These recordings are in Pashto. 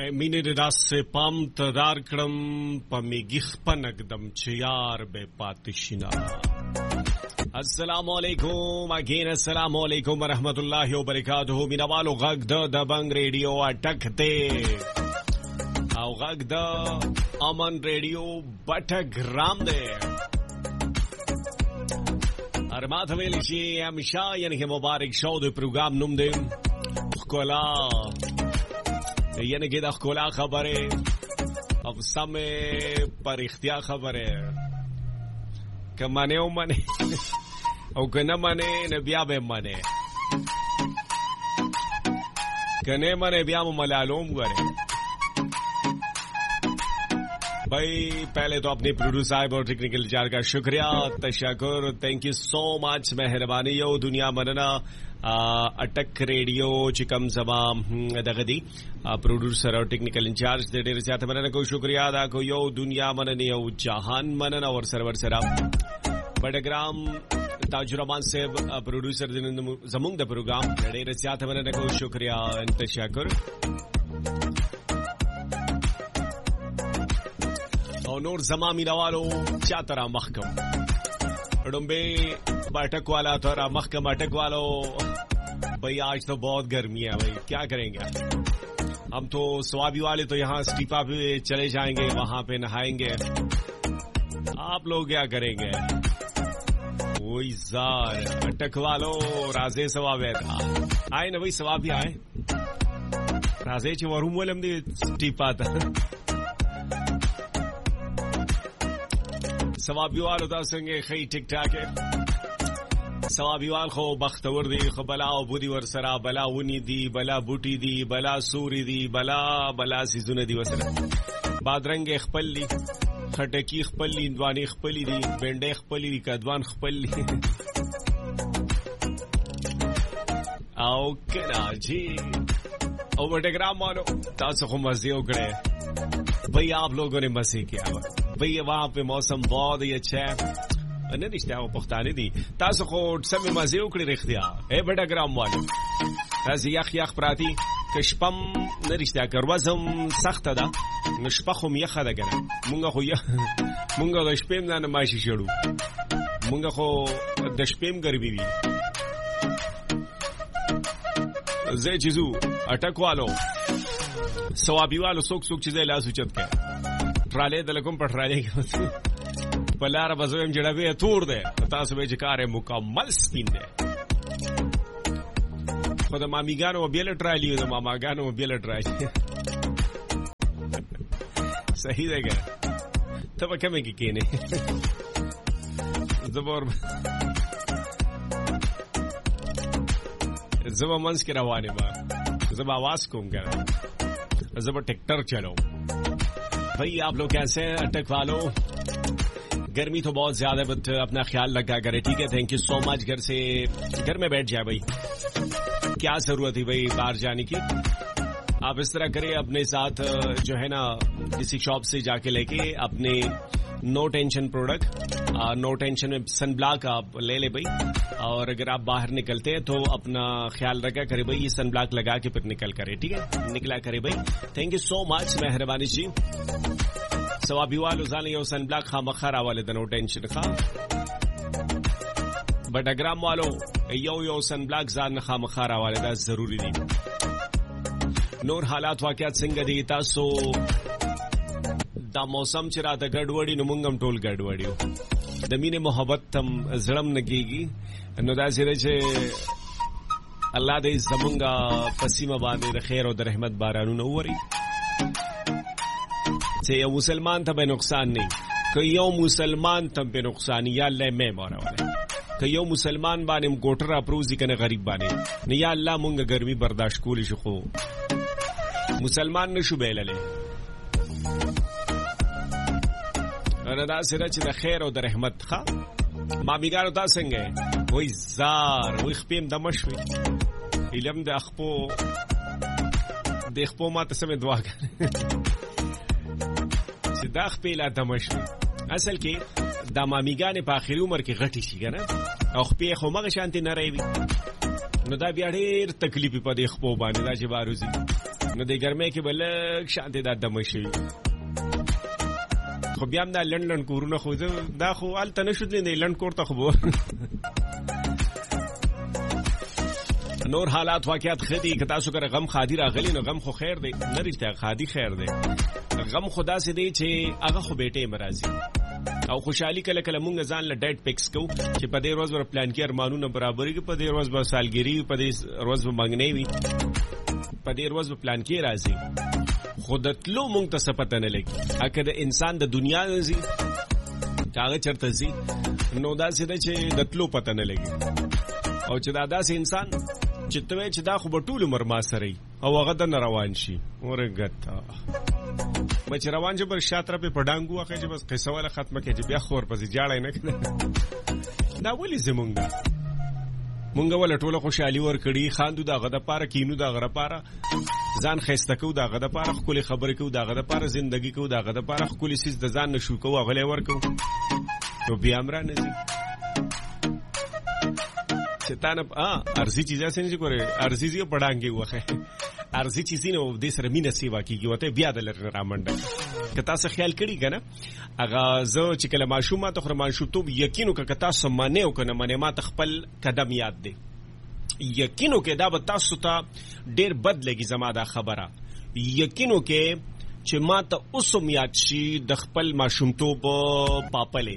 مینه د داسې پام تدار کړم په میګیخ پنګدم چې یار به پاتشینا. السلام علیکم اگین، السلام علیکم ورحمت الله وبرکاتہ. مینوالو غږ د دبنګ ریډیو اٹک دی او غږ د امن ریډیو بټګرام دی. ارمات ویل شي همیشه یعنی که مبارک شو د پروګرام نوم دی خلا، یعنی که د خلا خبره او سمه پر اختیار خبره که منه او منه او که نه منه نه بیا به منه، که نه منه بیا ملالوم گره. भाई पहले तो अपने प्रोड्यूसर साहब और टेक्निकल जार का शुक्रिया, तशक्कुर, थैंक यू सो मच, मेहरबानी यो दुनिया मनना. अटक रेडियो चिकम जमा दगदी प्रोड्यूसर और टेक्निकल इंचार्ज दे डेरे साथ मनना को शुक्रिया अदा को यो दुनिया मननी यो जहान मनना और सर्वर सरा बटग्राम ताजुरमान से प्रोड्यूसर जमुंग द प्रोग्राम डेरे साथ मनना को शुक्रिया तशक्कुर. और नूर जमा मीनावालो क्या तरह महकम डुम्बे बैठक वाला तरह महकम अटक वालो. भाई आज तो बहुत गर्मी है भाई, क्या करेंगे हम तो स्वाबी वाले तो यहाँ स्टीपा पे चले जाएंगे, वहां पे नहाएंगे. आप लोग क्या करेंगे? वही जार अटक वालो राजे सवाब था आए ना भाई, सवाब भी आए राजे चवरूम वाले स्टीपा था सवाबीवाल होता संगे खई टिक टाक है. सवाबीवाल खो बख्तवर दी खो बला बुदी वर सरा बला उनी दी बला बूटी दी बला सूरी दी बला बला सीजुन दी वसरा बादरंग खपली खटकी खपली द्वानी खपली दी बेंडे खपली दी कदवान खपली आओ केना जी ओ बटेग्राम मानो तासो खो मजे उगड़े भाई. आप लोगों ने मजे किया भाई, वहां पे मौसम बहुत ही अच्छा है. نه نشته او پښتانه دي تاسو خو سمې مزه وکړي رښتیا. اے بټا ګرام والو تاسو یخ یخ پراتی کشپم نه رښتیا کروزم سخته ده نشپه خو یخه ده کنه. مونږ خو مونږ د شپې نه ماشي شړو، مونږ خو د شپې ګرمي وي. زه چیزو اٹک والو ثوابي والو سوک سوک چیزه لاس اوچت کړه ټراله د لکم په ټراله کې بلار بزویم جړه به تور ده تاسو به چکارې مکمل سپین ده. خو د مامیګانو بیل ټرالی د ماماګانو بیل ټرالی صحیح ده ګره ته به کومه کې کینې زبر منس کې روانه ما زبر आवाज کوم ګره زبر ټریکټر چلو. भाई आप लोग कैसे हैं अटक वालों? गर्मी तो बहुत ज्यादा है बट अपना ख्याल रखा करें, ठीक है. Thank you so much. घर में बैठ जाए भाई, क्या जरूरत है भाई बाहर जाने की. आप इस तरह करें अपने साथ जो है ना किसी शॉप से जाके लेके अपने no tension product, no tension में सन ब्लॉक आप ले ले भाई. और अगर आप बाहर निकलते हैं तो अपना ख्याल रखा करे भाई, ये सन ब्लॉक लगा के फिर निकल करे, ठीक है. निकला करे भाई. थैंक यू सो मच, मेहरबानी जी. सवाबी वालों जाने यो सन ब्लॉक खा मखरा वाले नो टेंशन खा बट अग्राम वालों यो सन ब्लॉक जान खा मखरा वाले दा जरूरी दी. नूर हालात वाकयात सिंग दी तासो دا موسم چې راته ګډوډي نو مونږم ټول ګډوډیو د مینې محبت تم زړم نګيږي. نو دا چې الله دې زمونږه پسیمه باندې د خیر او د رحمت بارانونه ووري چې یو مسلمان ته به نقصان نه که یو مسلمان ته به نقصان یا الله مې ماره وله که یو مسلمان باندې ګوټر اپروزي کنه غریب باندې نه یا الله مونږه ګرمي برداشت کولی شو خو مسلمان نشو بیلله. دا سره چې د خیر او د رحمت ښه ما میګارو دا څنګه وای زار وای خپم د مشوي علم د خپو ماته سمې دعا کړ چې دا خپل د مشوي. اصل کې د مامیګانې په اخري عمر کې غټي شي کنه او خپې خو مغه شانتي نه راوي نو دا بیا ډېر تکلیف په دې خپو باندې دا چې باروزي نو د ګرمۍ کې به لږ شانتې دا دمه شي. خو بیا هم دا لنډ کورونه خو دا خو هلته نه شو تللی، لنډ کور ته خو به نور حالات واقعات ښه دي. که تاسو کره غم خادي راغلی نو غم خو خیر دی، نه رښتیا خادي خیر دی. غم خو داسې دی چې هغه خو بیټې م راځي او خوشحالي کله کله مونږ ځان له ډیټ پکس کوو چې په دې ورځ به پلان کې ارمانونه برابرېږي، په دې ورځ به سالګري، په دې ورځ به منګنۍ وي، په دې ورځ به پلان کې راځي. خو د تلو مونږ ته څه پته نه لګي. که د انسان د دنیا نه ځي چې هغه چېرته ځي نو داسې ده چې د تلو پته نه لګي. او چې دا داسې انسان چې ته وایې چې دا خو به ټول عمر ما سره وي او هغه دننه روان شي، ورګته به چې روان شي پر شا طرف یې په ډانګ ووهي چې بس قصه واله ختمه کړي چې بیا خو ورپسې جاړی نه کړه. دا ولې زمونږ مونږ وله ټوله خوشحالي ورکړي، خاندو د هغه دپاره، کینو د هغه دپاره، ځان ښایسته کوو د هغه دپاره، ښکلې خبرې کوو د هغه دپاره، زندګي کوو د هغه دپاره، ښکلې څیز د ځان نه شو کوو هغه لی ورکوو، نو بیا هم رانه ځي. شیطان ارزي چیز اسې نه کوي، ارزي زی په ډانګ کې وخه ارزي چیز نه و دې سره مینه سیوا کیږي وته بیا د لر رامنډه. که تاسو خیال کړی کنه هغه زه چې کله ماشومه ته خو ماشومتوب یقینو که تاسو مانه او کنه مانه ما تخپل قدم یاد دی، یقینو کې دا به تاسو ته ډیر بد لګي زما دا خبره، یقینو کې چې ما ته اوسم یاد شي د خپل ماشومتوب پاپلې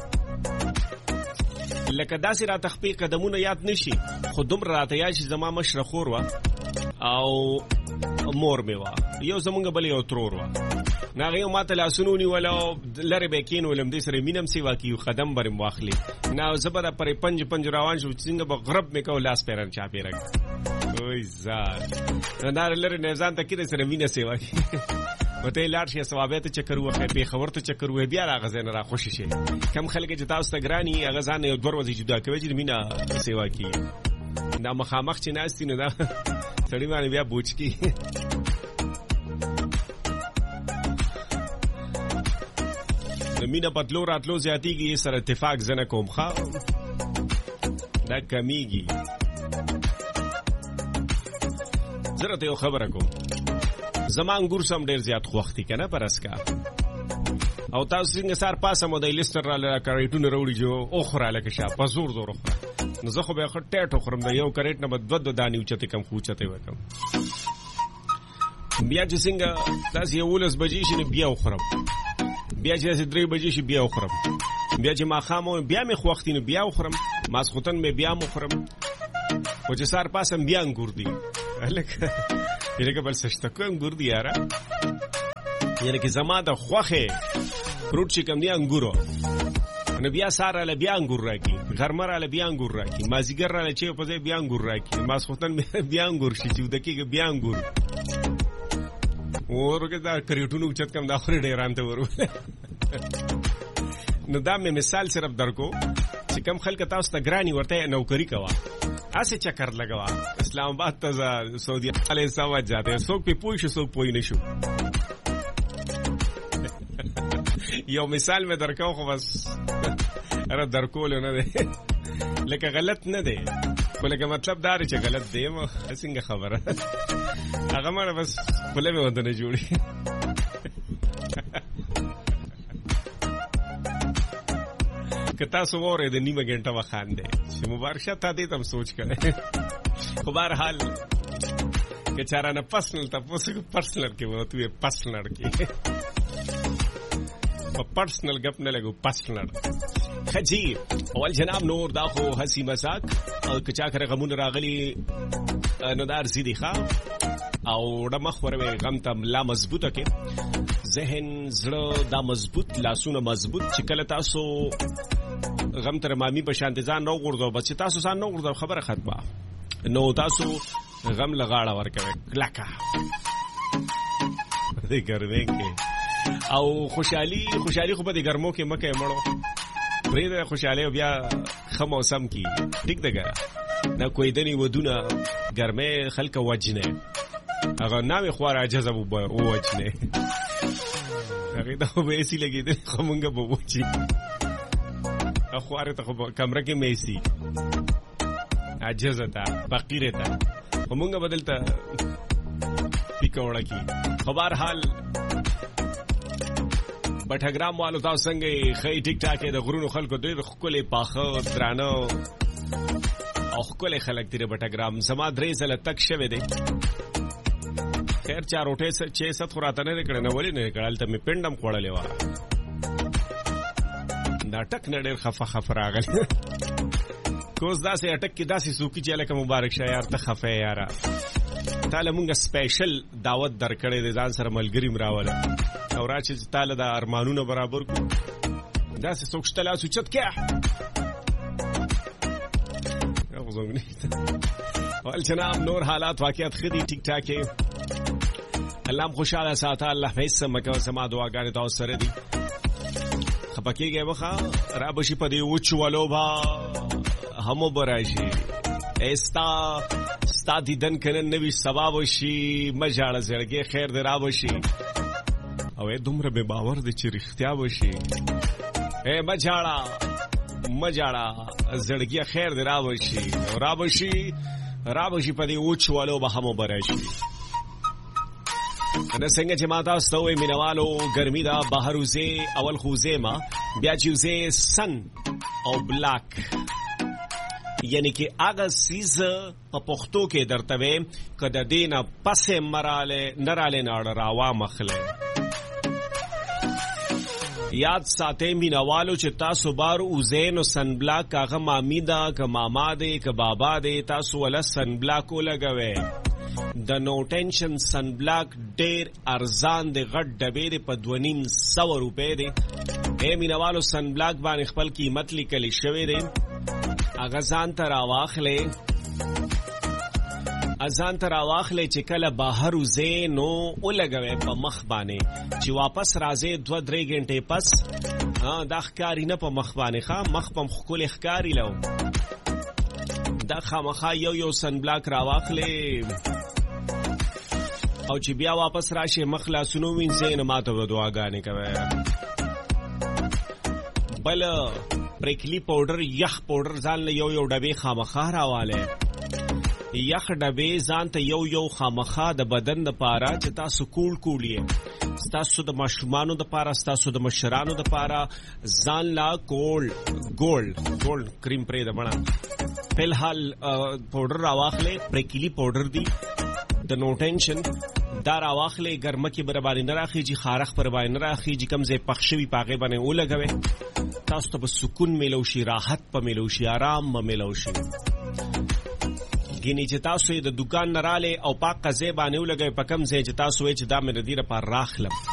لکه داسې راته خپې قدمونه یاد نشي، خو دومره راته یاد شي زما مشره خور وه او مور مې وه، یو زمونږ بل یو ترور وه، نو هغې یو ما ته لاسونه ونیول او لرې به یې کېنولم، دې سره مینه هم سیوا کېږي، قدم به م واخلي، نو زه به پرې پنج روان شو، څنګه به غرب مې کو لاس پیرن چاپېره وای ځان دا لرې نه ځان ته کې سره مینه سیوا کېږي. وته لاړ شي ثوابه ته چکر وخه پیښور ته چکر وې بیا راغ زین را خوشی شي. کم خلک چې تاسو ته ګرانی هغه ځان یو دوه ورځې جدا کوي چې مینا سیوا کی دا مخامخ چې ناستې نه دا سړی باندې بیا بوچ کی. د مینا پتلو راتلو زیاتیږي سره اتفاق زنه کوم ښا دا کمیږي. زه ته یو خبره کوم، زما انګور سم ډیر زیات خوښتي کنه پرسکا او تاسو څنګه سار پاسه مو د لیستر را کریټونه وروړي جو او خراله کې شا په زور زور خره، نو زه خو به خټه ټوخرم د یو کریټ نه بد دانی اوچته کم خوچته وکم، بیا چې څنګه تاسو یو ولس بجې شي بیا وخرم، بیا چې 3 بجې شي بیا وخرم، بیا چې ما خامو بیا مې خوښتي نه بیا وخرم، ماسختن مې بیا مخرم، او چې سار پاسم بیا انګور دی الکه یره بل سشته کوم ګور دی یاره، یره کې زما د خوخه فروټ چې کوم دی انګورو، نو بیا ساره له بیا انګور راکی، غرمره له بیا انګور راکی، مازیګر را چې په ځای بیا انګور راکی، ماسختن بیا انګور شي چې دکې بیا انګور ورګه دا کریټونو چت کم دا خوري ډیران ته ورو. نو دا مې مثال صرف درکو چې کم خلک تاسو ته ګرانی ورته نوکری کوا اسه چکر لگوا اسلام آباد ته سعودي علیه سواد جاتے ہیں، څوک په پوي شو څوک پوي نشو. یو مثال مې درکاو خو بس اره درکول نه دی لکه غلط نه دی خو لکه مطلب دا چې غلط دی مو څنګه خبره هغه مړ بس بلې مې ودانه جوړي. که تاسو وره د نیمه غنټه وخاندې چې مبارک شه تا دې تم سوچ کړه. خو بهرحال که چاره نه پرسنل تاسو کو پرسنل کې وو تو پرسنل کې په پرسنل غپ نه لګو پرسنل خجی اول جناب نور دا خو هسي مزاق او که چا کړه غمون راغلي نو دار زیدي ښا او د مخوره غم ته لا مضبوطه کې ذهن زړه دا مضبوط لاسونه مضبوط چې کله تاسو غم تر مامي په شان ځان نو غوړدو بس تاسو ځان نو غوړدو خبره ختمه نو تاسو غم لغاړه ورکوي کلاکا دې ګرمه کې او خوشحالي خو په دې ګرمو کې مکه مړو پرې د خوشحالي بیا خه موسم کې ټیک دغه دا کوئی دني ودونه ګرمه خلک وجنه هغه نامې خوار عجزه ووجنه هغه دا به اسی لګیدل خو مونږ به وچی اخواره ته کمره کې میسي عجزه تا فقیره تا مونږ بدلته پیکوړه کی. خبر حال بټګرام والو تاسو څنګه خې ټیک ټاک د غرونو خلکو ډېر خولې پاخه درانه او خولې خلک دې بټګرام زما درې زله تک شوه دي. خیر چا روټه چې ست خوراته نه کړه نه ولې نه کړل ته می پندم خوړلې و ناټک نه ډېر خفه راغل کوز داسې اٹک کې داسې سوکي چې لکه مبارک شه یار ته خفه یارا تعالی مونږ سپیشل دعوت درکړې د ځان سره ملګری مراوله او راځي چې تعالی د ارمانونو برابر کو داسې سوکشتلا سوچت کې ول جناب نور حالات واقعیت خدي ټیک ټاک الله خوشاله ساته الله هیڅ مکه سما دعاګانې تاسو سره دي خپکیږي وخا را بشي په دې وچولو با همو براشي ستا دیدن کنه نوی سبا وشي مجاړه زړګي خیر دې را وشي او دومره به باور دې چې رښتیا وشي مجاړه زړګي خیر دې را وشي را وشي په دې وچولو به همو براشي. نن څنګه چې ماته ستوي مینوالو ګرمي دا بهر وزه اول خوزه ما بیا چې وزه سن او بلاک یعنی کې اګه سیز په پښتو کې درته وې کده دینه پسې نراله ناړه راوا مخله. یاد ساته مینوالو چې تاسو بار اوزین او سن بلاک هغه مامیدا ک ماما دې ک بابا دې تاسو ول سن بلاک ولګوي. د نو ټینشن سن بلاک ډیر ارزان دی غټ ډبې دی په 2,500 روپے دی. مینوالو سن بلاک باندې خپل قیمت لیکل شوی دی. اغه ځان تر واخلې چې کله بهر وزې نو ولګوي په مخ باندې چې واپس راځي 2-3 غنټې پس دا ښکاری نه په مخ باندې مخ په خپل ښکاری لو دا خامخا یو سن بلاک راواخلې او چې بیا واپس راشي مخلصونو وینځي نه ماته دعاګانې کوي. بل پریکلی پاوډر یخ پاوډر ځان له یو ډبې خامخا راواله یخ ډبې ځان ته یو خامخا د بدن د پاره چې تاسو کولیه تاسو د ماشومانو د پاره تاسو د مشرانو د پاره ځان لا ګولډ کریم پرې د بڼه فلحال پاوډر راواخلې پریکلی پاوډر دی د نو ټینشن دا راواخلې ګرمه کې برابر نه راخیږي خارخ پر باندې نه راخیږي کمزې پخښوي پاغه باندې ولګوي تاسو ته سکون ملو شي راحت په ملو شي آرام ملو شي. ګینې چې تاسو د دکان نراله او پاک قزې باندې ولګوي په کمزې چې تاسو چې دا مې ردیره پر راخلم